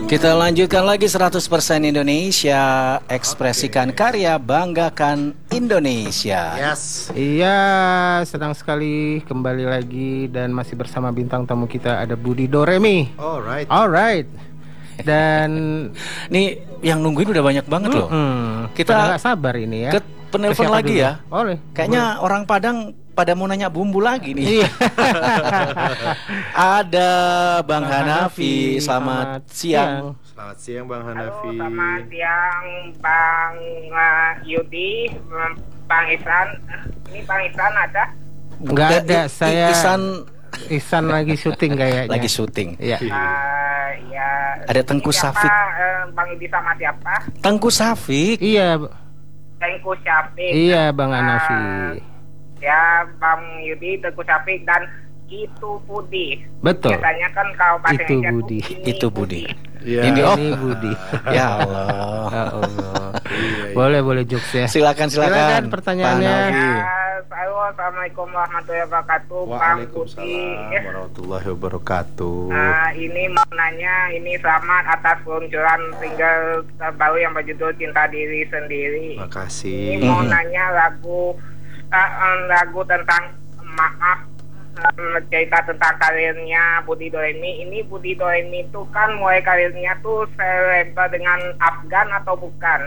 Kita lanjutkan lagi 100% Indonesia. Ekspresikan karya, banggakan Indonesia. Yes. Iya, senang sekali kembali lagi dan masih bersama bintang tamu kita ada Budi Doremi. Alright. Dan nih yang nungguin udah banyak banget loh. Kita nggak sabar ini ya. Ke penelpon lagi dulu ya. Boleh. Kayaknya orang Padang pada mau nanya bumbu lagi nih. Ada Bang Hanafi, selamat siang. Selamat siang Bang Hanafi. Halo, selamat siang Bang Yudi, Bang Ihsan. Ini Bang Ihsan ada? Nggak ada, saya Ihsan lagi syuting kayaknya. Lagi syuting. Iya. Ya. Ada Tengku Safik. Bang Yudi sama siapa? Tengku Safik. Iya. Tengku Safik. Iya, Bang Hanafi. Ya, Bang Yudi, Tengku Safik dan itu Budi. Betul. Biasanya kan kalau bahasa Itu Indonesia Budi. Itu Budi. Ya. Ini Budi. Ya Allah. Ya Allah. Iya. Boleh jokes ya. Silakan pertanyaannya. Assalamualaikum warahmatullahi wabarakatuh. Bang Budi. Waalaikumsalam warahmatullahi wabarakatuh. Ini mau nanya, ini selamat atas peluncuran single terbaru yang berjudul Cinta Diri Sendiri. Makasih. Ini mau nanya lagu tentang maaf, cerita tentang karirnya Budi Doremi. Ini Budi Doremi itu kan mulai karirnya tuh selebgram dengan Afgan atau bukan?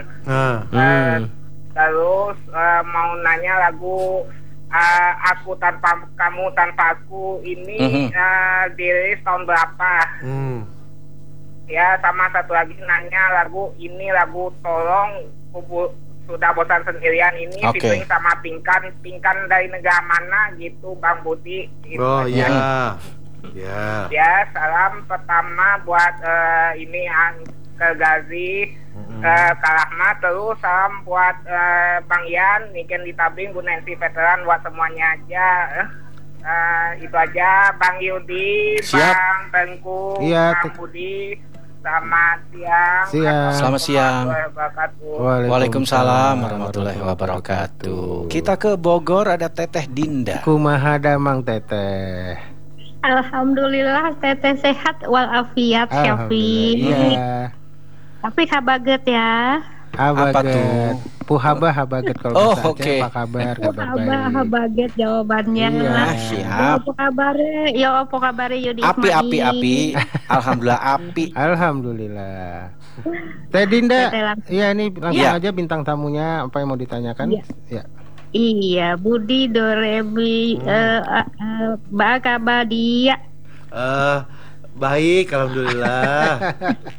Terus mau nanya lagu Aku Tanpa Kamu Tanpa Aku ini dirilis tahun berapa? Ya, sama satu lagi nanya lagu Tolong Sudah Bosan Sendirian ini featuring sama Pinkan dari negara mana gitu Bang Budi gitu. Oh iya. Ya, salam pertama buat ini ke Gazi, ke Rahmat, terus salam buat Bang Yan, Niken di Tabing, Bu Nancy Veteran, buat semuanya aja. Itu aja Bang Yudi, Bang Tengku, Bang Budi. Selamat siang. Selamat siang. Waalaikumsalam warahmatullahi wabarakatuh. Kita ke Bogor, ada Teteh Dinda. Kumaha damang Teteh? Alhamdulillah Teteh sehat walafiat Syafi. Iya. Tapi kabaget ya. Apa tuh? Puhaba habaget kalau bahasa Aceh. Apa kabar? Kabar baik. Habaget jawabannya. Iya, siap. Apa kabarnya? Ya apa kabarnya Yudi Ismail? Api. Alhamdulillah api. Alhamdulillah. Teh Dinda. Iya, ini langsung aja bintang tamunya, apa yang mau ditanyakan? Iya. Iya, Budi Doremi kabar dia. Baik, alhamdulillah.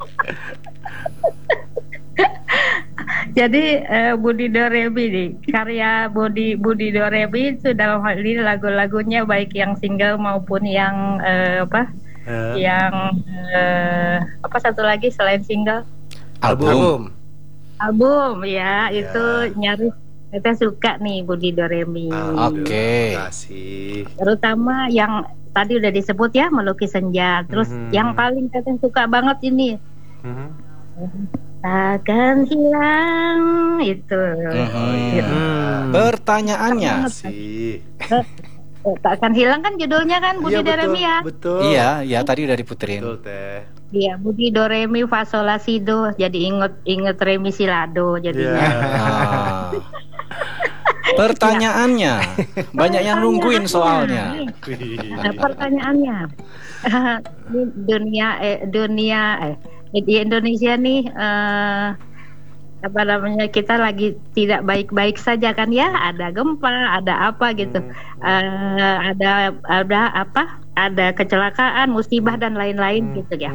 Jadi Budi Doremi nih, karya Budi Doremi itu dalam hal ini lagu-lagunya baik yang single maupun yang yang apa satu lagi selain single? Album ya, itu nyaris kita suka nih Budi Doremi. Oke. Makasih. Terutama yang tadi udah disebut ya, Melukis Senja. Terus yang paling kita suka banget ini. Takkan hilang itu. Pertanyaannya Takkan hilang kan judulnya kan Budi Doremi ya. Betul. Iya, tadi udah diputerin. Betul Teh. Iya, Budi Doremi fa sol la si do. Jadi inget Remi Silado jadinya. Pertanyaannya banyak yang nungguin soalnya. Pertanyaannya di Indonesia nih apa namanya, kita lagi tidak baik-baik saja kan ya, ada gempa, ada apa gitu, ada kecelakaan, musibah dan lain-lain gitu ya.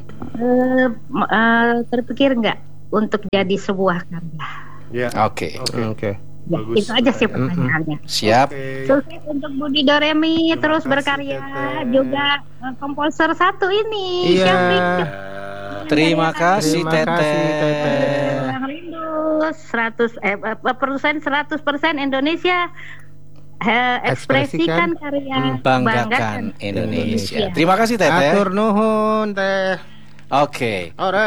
Terpikir nggak untuk jadi sebuah karya? Oke. Ya, itu aja sih pertanyaannya. Siap. Sukses untuk Budi Doremi, terus berkarya juga komposer satu ini. Iya. Terima kasih Teteh. Bang Rindu 100% Indonesia. Ekspresikan karya, banggakan Indonesia. Terima kasih Teteh. Atur nuhun Teh. Oke. Alright.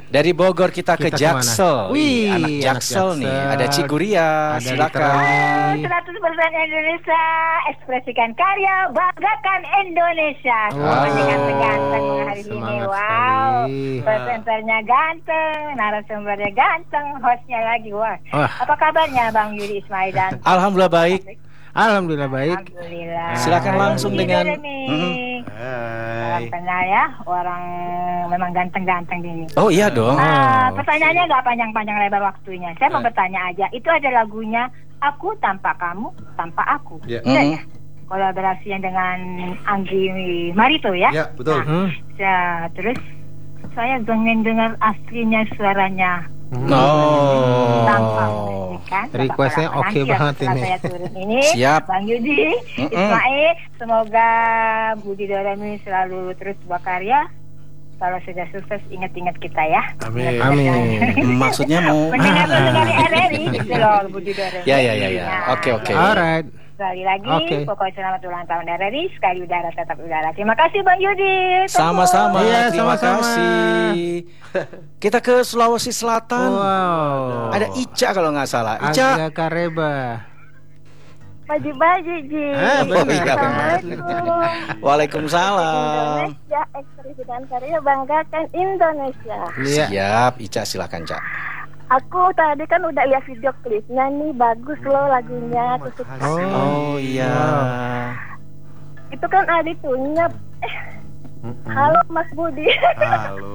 Dari Bogor kita ke Kita kemana? Jaksel. Wih, anak anak Jaksel nih. Jaksel. Ada Ciguria, Ada silakan. literally. 100% Indonesia, ekspresikan karya, banggakan Indonesia. Wow. Ganteng-ganteng hari ini. Semangat Wow. sekali. Presenternya ganteng, narasumbernya ganteng, hostnya lagi. Wah. Wah. Apa kabarnya Bang Yudi Ismail dan Alhamdulillah baik. Alhamdulillah baik. Alhamdulillah. Silakan langsung Budi dengan Salam kenal ya, orang memang ganteng-ganteng ini. Oh iya dong. Pertanyaannya nggak panjang-panjang lebar waktunya. Saya mau bertanya aja. Itu ada lagunya Aku Tanpa Kamu Tanpa Aku. Ya. Iya ya. Kolaborasinya dengan Anggi Marito ya. Ya, betul. Terus saya pengen dengar aslinya suaranya. Tanpa kan. Requestnya oke banget ini. Saya turun ini. Siap. Bang Yudi, Ismail, semoga Budi Doremi selalu terus berkarya. Kalau sudah sukses, ingat-ingat kita ya. Amin. Amin. Maksudnya mau Mendengar dari RRI gitu loh Budi Doremi. Ya. Oke. Alright. Sekali lagi, Oke. pokoknya selamat ulang tahun RRI. Sekali udara tetap udara. Terima kasih Bang Yudi. Sama-sama. Iya, Terima sama-sama. kasih. Kita ke Sulawesi Selatan. Wow. Ada Ica kalau nggak salah. Ica. Aga Kareba. Baju-baju Ji. Oh iya benar. Waalaikumsalam. Indonesia, ekspresi dan karya banggakan Indonesia. Iya. Siap, Ica silakan, Cak. Aku tadi kan udah lihat video klipnya nih, bagus loh lagunya. Terus Oh iya. itu kan ada tunya. Halo Mas Budi. Halo.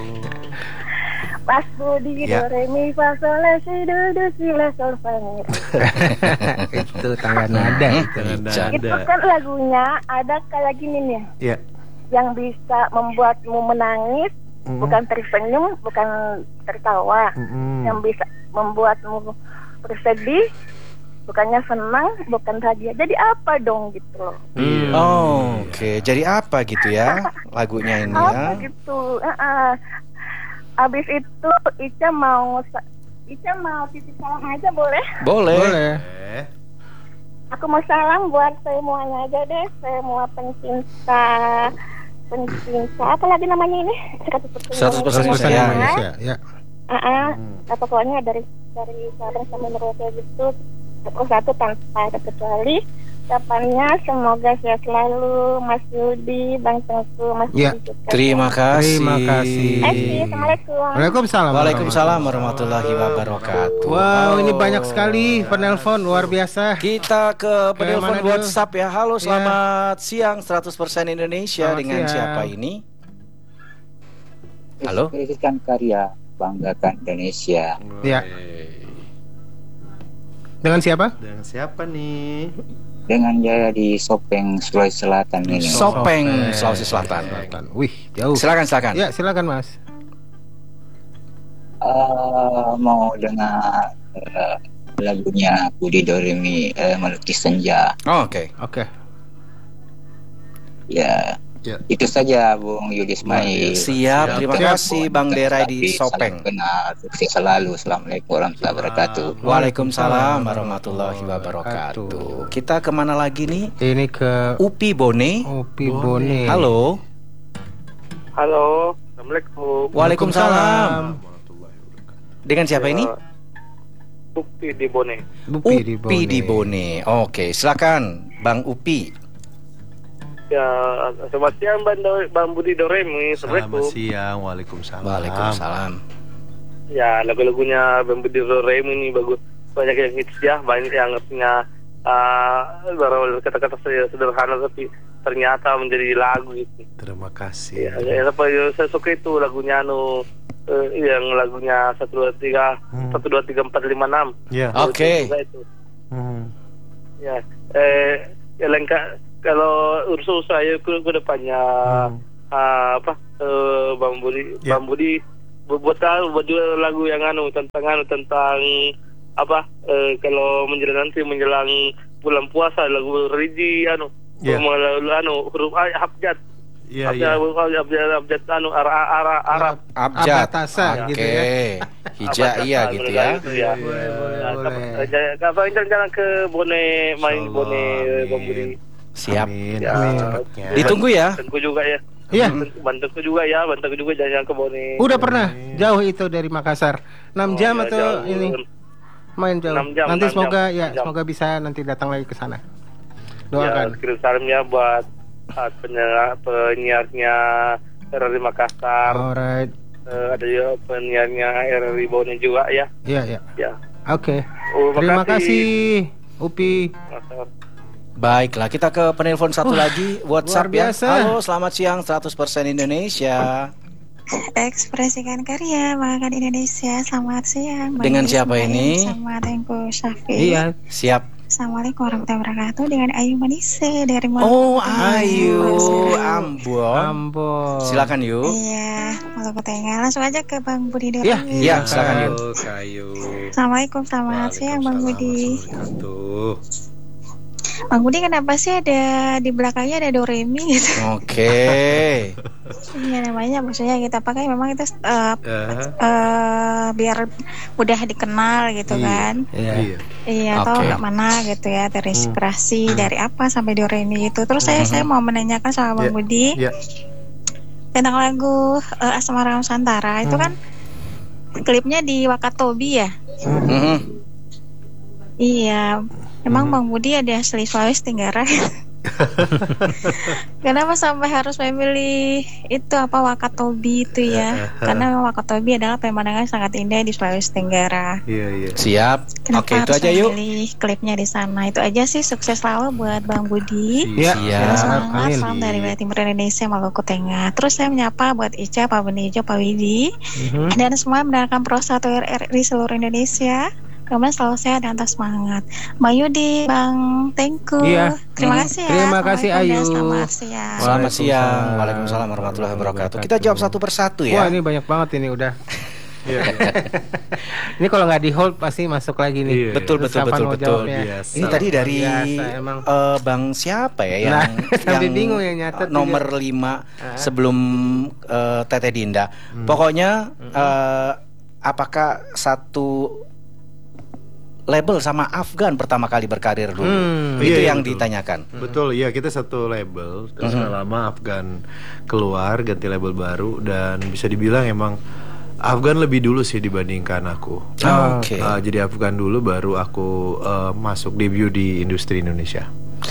Mas Budi, Ya. do re mi fa sol la si do si la sol fa mi. Itu tangga nada itu. Ica. Itu kan lagunya ada kayak gini nih, Ya. yang bisa membuatmu menangis, bukan tersenyum, bukan tertawa, yang bisa membuatmu bersedih, bukannya senang, bukan bahagia. Jadi apa dong gitu loh? Oh, oke. Jadi apa gitu ya lagunya ini Apa ya? gitu? Abis itu Ica mau titip salam aja boleh? Boleh. Boleh. Aku mau salam buat semuanya aja deh, semua pencinta apa lagi namanya ini? 100% Pesan Ya. Indonesia. Ya. Pokoknya dari Sabang sampai Merauke gitu, satu tanpa ada kecuali. Ucapannya semoga sehat selalu Mas Yudi, Bang Tengku, Mas Ya. Yudi juga. Terima kasih. Terima kasih. Assalamualaikum. Waalaikumsalam. Waalaikumsalam warahmatullahi wabarakatuh. Wow, ini banyak sekali penelpon luar biasa. Kita ke penelpon mana dulu? WhatsApp ya. Halo, selamat siang 100% Indonesia. Selamat Dengan siang. siapa ini? Halo? Ekspresikan karya, banggakan Indonesia. Ya. Dengan siapa? Dengan siapa nih? Dengan Jaya di Sopeng, Sulawesi Selatan ini. Sopeng, Sulawesi Selatan. Wih, jauh. Silakan. Ya, silakan Mas. Mau dengar lagunya Budi Doremi, Melukis Senja. Oh, oke. Oke. Ya, itu saja Bung Yudi Ismail. Siap, terima kasih Bang Derai di Sopeng. Salam kenal, sukses selalu. Assalamualaikum warahmatullahi wabarakatuh. Waalaikumsalam warahmatullahi wabarakatuh. Kita kemana lagi nih? Ini ke Upi Bone. Upi Bone. Halo. Halo, Assalamualaikum. Waalaikumsalam. Dengan siapa ini? Upi di Bone. Upi di Bone. Oke, silakan Bang Upi. Ya, selamat siang Bang Budi Doremi. Selamat Assalamualaikum. siang. Waalaikumsalam. Waalaikumsalam. Ya, lagu-lagunya Bang Budi Doremi ini bagus. Banyak yang hits ya, banyak yang artinya baru kata-kata sederhana tapi ternyata menjadi lagu gitu. Terima kasih. Ya, apa saya suka itu lagunya yang lagunya 1 2 3 1 2 3 4 5 6. Ya. Oke. Itu. Ya, ya lengkap. Kalau ursus saya ke depannya Bang Budi, Ya. Bang Budi buat juga lagu yang tentang apa kalau menjelang bulan puasa lagu religi Ya. huruf abjad. Iya, iya. Abjad Arab. Abjad. Abatasa gitu ya. Hijaiyah gitu ya. Boleh. Kapan jalan ke Bone main Insyaallah, Bone amin. Bang Budi. Siap. Amin. Ya. Amin. Cepatnya. Ditunggu ya. Tunggu juga ya. Iya. Bantuku juga jalan ke Bone. Udah pernah jauh itu dari Makassar. 6 jam atau jauh. Ini main jauh. 6 jam, nanti 6 semoga jam, ya 6 jam. semoga bisa nanti datang lagi ke sana. Ya, Doakan. kirim salamnya buat penyiarnya RRI Makassar. Alright. Ada juga penyiarnya RRI Bone juga ya. Iya. Ya. Oke. Terima kasih Upi. Baiklah, kita ke penelpon satu lagi WhatsApp ya. biasa. Halo, selamat siang 100% Indonesia. Ekspresikan karya Bangga Indonesia. Selamat siang. Dengan siapa ini? Sama Tengku Syafi. Iya. Siap. Assalamualaikum warahmatullahi wabarakatuh. Dengan Ayu Manise dari Maluku. Oh, Ayu Ambon. Silakan Yu. Iya, Maluku Tengah. Langsung aja ke Bang Budi Doremi. Iya, silakan Yu. Assalamualaikum, selamat siang Bang Budi. Bang Budi, kenapa sih ada di belakangnya ada Doremi gitu? Oke. Iya, namanya maksudnya kita pakai memang itu biar mudah dikenal gitu kan. Iya, atau nggak mana gitu ya, terinspirasi dari apa sampai Doremi gitu. Terus saya mau menanyakan sama Bang Budi tentang lagu Asmara Nusantara itu kan klipnya di Wakatobi ya. Iya. Emang Bang Budi ada asli Sulawesi Tenggara? Kenapa sampai harus memilih itu Wakatobi itu ya? Karena Wakatobi adalah pemandangan sangat indah di Sulawesi Tenggara. Iya. Siap. Kenapa Oke, itu aja yuk. Memilih klipnya di sana. Itu aja sih, sukses selalu buat Bang Budi. Siap. Semangat, salam dari Wilayah Timur Indonesia, Maluku Tengah. Terus saya menyapa buat Ica, Pak Benijo, Pak Widi, dan semua mendengarkan Pro 1 RRI seluruh Indonesia. Kemudian selalu sehat dan atas semangat. Mbak Yudi, Bang Tengku. Iya. Terima kasih ya. Terima kasih Ayu. Selamat siang. Selamat siang. Waalaikumsalam warahmatullahi wabarakatuh. Kita jawab satu persatu ya. Wah, ini banyak banget ini udah. Ini kalau nggak di hold pasti masuk lagi nih. Betul. Ini tadi dari Bang siapa ya yang bingung ya nyatet nomor 5 sebelum Teteh Dinda. Pokoknya apakah satu label sama Afgan pertama kali berkarir dulu? Itu yang ditanyakan. Betul, iya, kita satu label. Terus lama Afgan keluar ganti label baru, dan bisa dibilang emang Afgan lebih dulu sih dibandingkan aku. Jadi Afgan dulu baru aku masuk debut di industri Indonesia.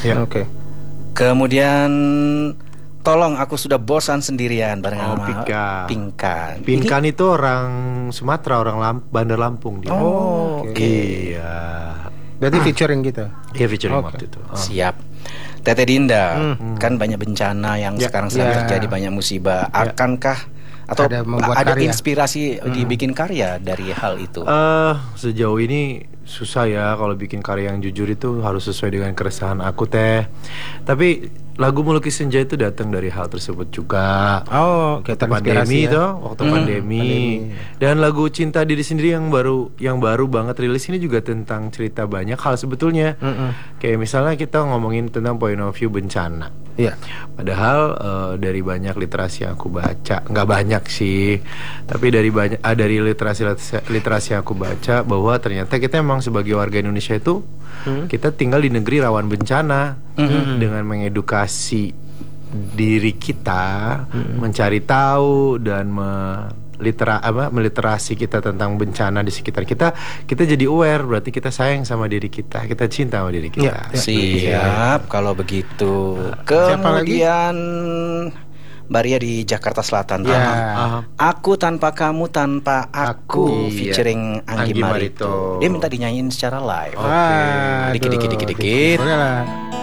Kemudian tolong, aku sudah bosan sendirian bareng sama Pinkan. Pinkan itu orang Sumatera, orang Bandar Lampung dia. Iya. Berarti featuring gitu. Iya, featuring waktu itu. Siap. Teteh Dinda, kan banyak bencana yang sekarang sedang terjadi, banyak musibah. Akankah atau ada inspirasi dibikin karya dari hal itu? Sejauh ini susah ya, kalau bikin karya yang jujur itu harus sesuai dengan keresahan aku teh. Tapi lagu Melukis Senja itu datang dari hal tersebut juga. Kita pandemi itu, waktu pandemi. Dan lagu Cinta Diri Sendiri yang baru banget rilis ini juga tentang cerita banyak hal sebetulnya. Kayak misalnya kita ngomongin tentang point of view bencana. Iya. Padahal dari banyak literasi yang aku baca, nggak banyak sih, tapi dari literasi yang aku baca bahwa ternyata kita emang sebagai warga Indonesia itu kita tinggal di negeri rawan bencana. Dengan mengedukasi diri kita, mencari tahu dan meliterasi kita tentang bencana di sekitar kita jadi aware, berarti kita sayang sama diri kita cinta sama diri kita. Siap, kalau begitu. Kemudian Mbak Ria di Jakarta Selatan. Aku tanpa kamu tanpa aku, featuring Anggi Marito. Dia minta dinyanyiin secara live. Dikit. Boleh lah.